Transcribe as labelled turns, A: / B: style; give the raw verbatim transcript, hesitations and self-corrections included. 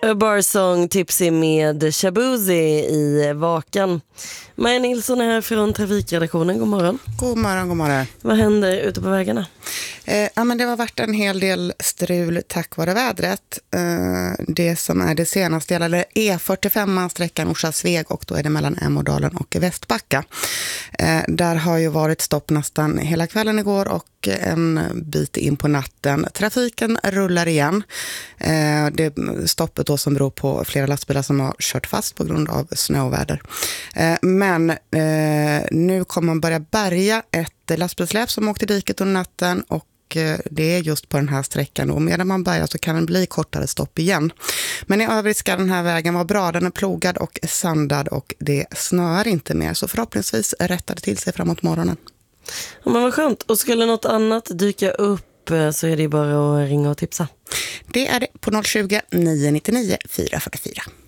A: A Bar Song Tipsy med Shabuzi i Vakan. Maja Nilsson är här från trafikredaktionen. God morgon.
B: God morgon, god morgon.
A: Vad händer ute på vägarna?
B: Eh, ja, men det har varit en hel del strul tack vare vädret. Eh, det som är det senaste gäller E fyrtiofem, sträckan Orsa-Sveg, och då är det mellan Ämodalen och Västbacka. Eh, där har ju varit stopp nästan hela kvällen igår och en bit in på natten. Trafiken rullar igen. Eh, det stoppet då som beror på flera lastbilar som har kört fast på grund av snöväder. Eh, men eh, nu kommer man börja bärga ett lastbilsläp som åkte i diket under natten, och det är just på den här sträckan, och medan man bärgar så kan det bli kortare stopp igen. Men i övrigt ska den här vägen vara bra. Den är plogad och sandad och det snöar inte mer, så förhoppningsvis rättar det till sig framåt morgonen.
A: Ja, men vad skönt. Och skulle något annat dyka upp så är det bara att ringa och tipsa.
B: Det är det på noll tjugo, nio nio nio, fyra fyra fyra.